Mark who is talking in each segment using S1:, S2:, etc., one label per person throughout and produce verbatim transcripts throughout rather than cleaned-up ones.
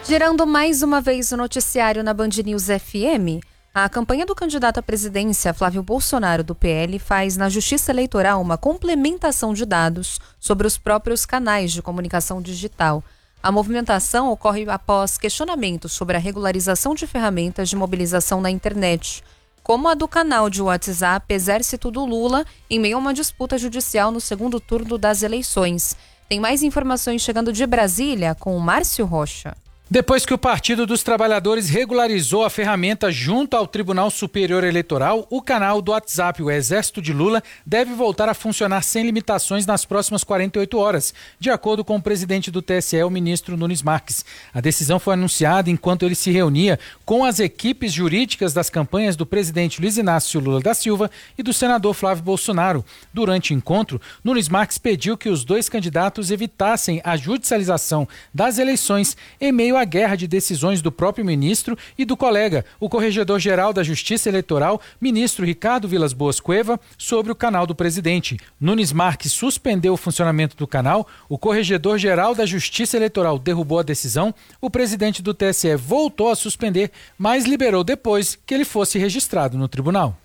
S1: Gerando mais uma vez o noticiário na Band News F M, a campanha do candidato à presidência, Flávio Bolsonaro, do P L, faz na Justiça Eleitoral uma complementação de dados sobre os próprios canais de comunicação digital. A movimentação ocorre após questionamentos sobre a regularização de ferramentas de mobilização na internet, como a do canal de WhatsApp Exército do Lula, em meio a uma disputa judicial no segundo turno das eleições. Tem mais informações chegando de Brasília com o Márcio Rocha.
S2: Depois que o Partido dos Trabalhadores regularizou a ferramenta junto ao Tribunal Superior Eleitoral, o canal do WhatsApp, o Exército de Lula, deve voltar a funcionar sem limitações nas próximas quarenta e oito horas, de acordo com o presidente do T S E, o ministro Nunes Marques. A decisão foi anunciada enquanto ele se reunia com as equipes jurídicas das campanhas do presidente Luiz Inácio Lula da Silva e do senador Flávio Bolsonaro. Durante o encontro, Nunes Marques pediu que os dois candidatos evitassem a judicialização das eleições em meio à guerra de decisões do próprio ministro e do colega, o Corregedor-Geral da Justiça Eleitoral, ministro Ricardo Vilas Boas Cueva, sobre o canal do presidente. Nunes Marques suspendeu o funcionamento do canal, o Corregedor-Geral da Justiça Eleitoral derrubou a decisão, o presidente do T S E voltou a suspender, mas liberou depois que ele fosse registrado no tribunal.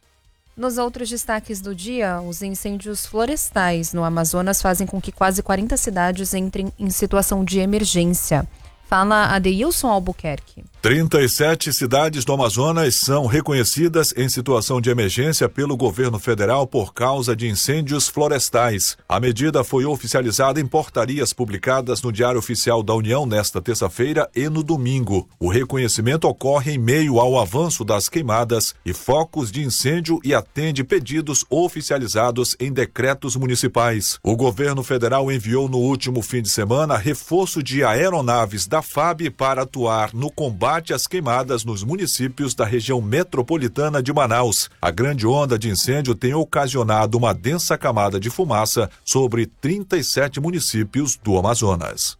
S1: Nos outros destaques do dia, os incêndios florestais no Amazonas fazem com que quase quarenta cidades entrem em situação de emergência. Fala Adeilson Albuquerque.
S3: trinta e sete cidades do Amazonas são reconhecidas em situação de emergência pelo governo federal por causa de incêndios florestais. A medida foi oficializada em portarias publicadas no Diário Oficial da União nesta terça-feira e no domingo. O reconhecimento ocorre em meio ao avanço das queimadas e focos de incêndio e atende pedidos oficializados em decretos municipais. O governo federal enviou no último fim de semana reforço de aeronaves da F A B para atuar no combate às queimadas nos municípios da região metropolitana de Manaus. A grande onda de incêndio tem ocasionado uma densa camada de fumaça sobre trinta e sete municípios do Amazonas.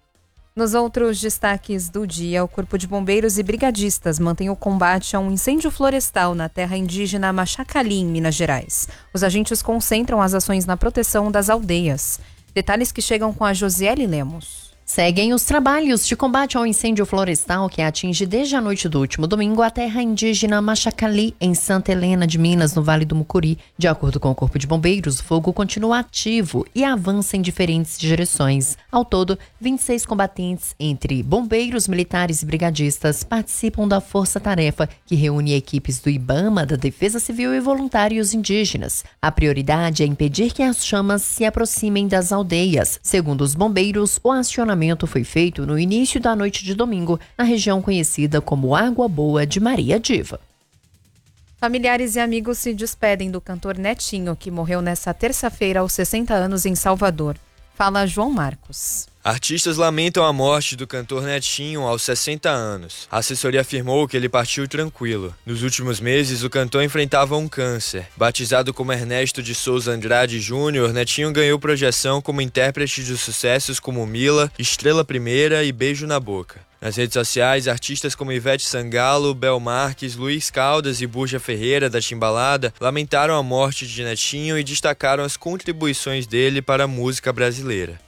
S1: Nos outros destaques do dia, o Corpo de Bombeiros e brigadistas mantém o combate a um incêndio florestal na terra indígena Machacali, em Minas Gerais. Os agentes concentram as ações na proteção das aldeias. Detalhes que chegam com a Josiele Lemos.
S4: Seguem os trabalhos de combate ao incêndio florestal que atinge desde a noite do último domingo a terra indígena Machacali, em Santa Helena de Minas, no Vale do Mucuri. De acordo com o Corpo de Bombeiros, o fogo continua ativo e avança em diferentes direções. Ao todo, vinte e seis combatentes, entre bombeiros, militares e brigadistas, participam da força-tarefa, que reúne equipes do IBAMA, da Defesa Civil e voluntários indígenas. A prioridade é impedir que as chamas se aproximem das aldeias. Segundo os bombeiros, o acionamento foi feito no início da noite de domingo, na região conhecida como Água Boa de Maria Diva.
S1: Familiares e amigos se despedem do cantor Netinho, que morreu nesta terça-feira aos sessenta anos em Salvador. Fala João Marcos.
S5: Artistas lamentam a morte do cantor Netinho aos sessenta anos. A assessoria afirmou que ele partiu tranquilo. Nos últimos meses, o cantor enfrentava um câncer. Batizado como Ernesto de Souza Andrade Júnior, Netinho ganhou projeção como intérprete de sucessos como Mila, Estrela Primeira e Beijo na Boca. Nas redes sociais, artistas como Ivete Sangalo, Bel Marques, Luiz Caldas e Burja Ferreira, da Timbalada, lamentaram a morte de Netinho e destacaram as contribuições dele para a música brasileira.